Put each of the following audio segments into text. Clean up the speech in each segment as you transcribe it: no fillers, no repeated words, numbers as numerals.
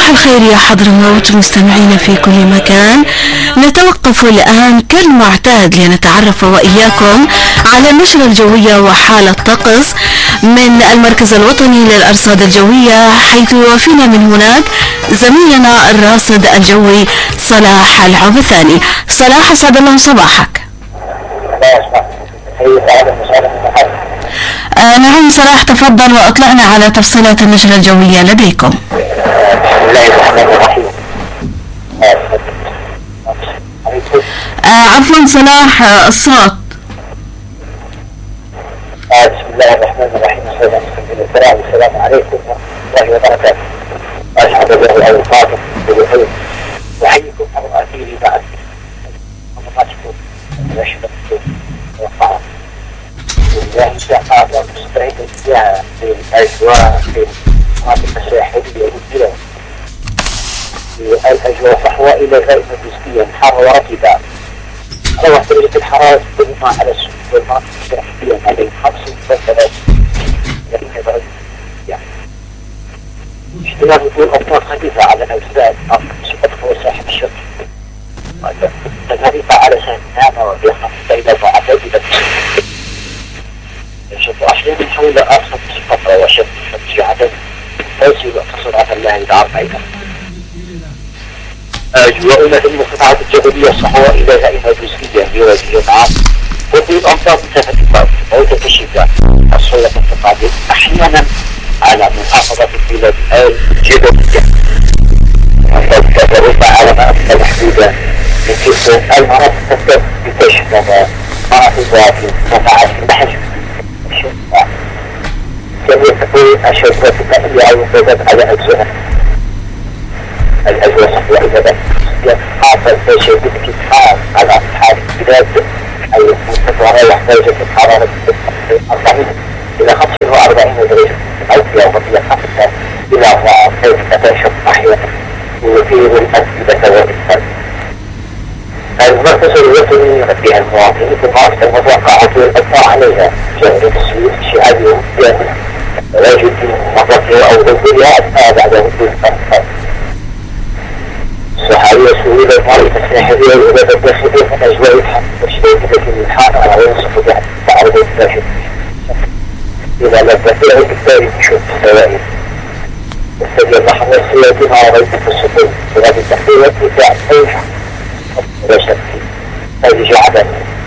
صباح الخير يا حضرموت مستمعينا في كل مكان. نتوقف الآن كالمعتاد لنتعرف وإياكم على النشرة الجوية وحالة الطقس من المركز الوطني للأرصاد الجوية، حيث يوافينا من هناك زميلنا الراصد الجوي صلاح العبثاني. صلاح، أسعد الله صباحك. نعم صلاح، تفضل وأطلعنا على تفصيلات النشرة الجوية لديكم. بسم الله الرحمن الرحيم. عفوا صلاح، الصوت. بسم الله الرحمن الرحيم. السلام عليكم ورحمة الله وبركاته. أشهد أن لا إله إلا الله وأحييكم على أثير بعد مناطقكم ونشرة وقعة والله تعالى مستعد فيها في الأجواء في المناطق الساحلية والجبال. الأجواء صحوة إلى غائمة نسبيا حارة ورطبة. روح درجة الحرارة تنمى على المناطق الساحلية ما بين 35 درجة. اشتغال وجود أمطار خفيفة على أجزاء سقط فوق ساحل الشرق. خفيفة على سنة وبيخف إلى ضعف إلى 26 من حول أرصد سقطة وشد عدد توصل سرعة الله إلى 40. أجواؤنا في المقطعات الجبلية الصحراء إلى غائمة جزئية بوجه عام، وفي الأمطار مسافة البرد موجة الشتاء الصورة التقابل أحيانا على محافظة البلاد الجبلية. تتوقع على مناطق محدودة من تلك المناطق تبدأ بتشمل مناطق في قطاعات البحر كما تكون الشركات التأمية أو الانفاذات على أجزاء الأجواء صحوة إذا حاصل في شدة كتحار على حال البلاد أي المستقرة يحتاج الحرارة 40 إلى 45 درجة مئوية وهي خاصة إلى تتشف أحيانا ويثير الأسئلة والإسهال. المركز الوطني ينبه المواطنين بمعرفة المتوقعات والأثار عليها جهة التسويق الشعبي والسياسي ولا يجب مرته أو تنزيلها أثناء بعد وجود الأثار. الصحراوية سهولة المعرفة الساحلية والإبادة الداخلية من أجواء الحق والشباب التي يلحق على وينصف بها تعرض الفاشل إذا لم تفعل بالتالي تشوف السوائل. السبيل البحر السياسي مع رئيسة السفن وغادي التحليل بتاع الفيحة ولا شك هذه جعبة.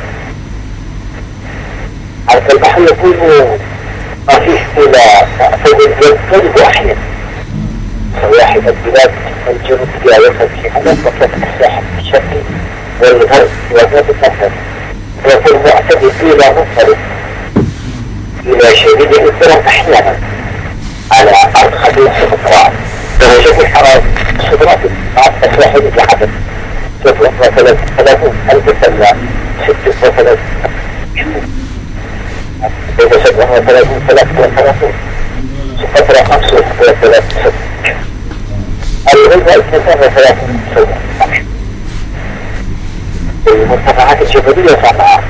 عرف البحر يكون ما فيش إلى فوق الجنب تجد أحيانا واحد البلاد الجنوب فيها يصل في حدث وكافة الساحل الشرقي والغرب وغرب الأسد ويكون معتدل إلى مختلف إلى شديد الإضطراب أحيانا على أرض خفيف في الطراب. درجات الحرارة صدرات الساحل بعدد 36 ألف سنة 36 إذا 37 33 فترة 35 الغلبة 32 سنة. المرتفعات الجبلية صنعاء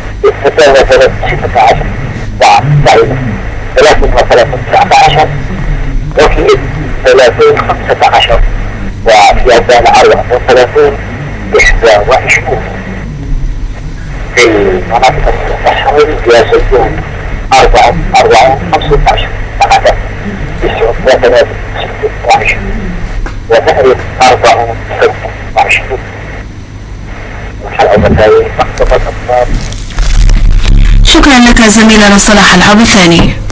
16 ضعيفة 33 19 وفي 30 15 وفي أبدال 34 21 في المناطق الصحراوية يسجلون 40 15 بعد 39 26 وتقريبا 40 26 والحلقة التالية مخططة أطفال. شكرا لك زميلنا صلاح العبثاني.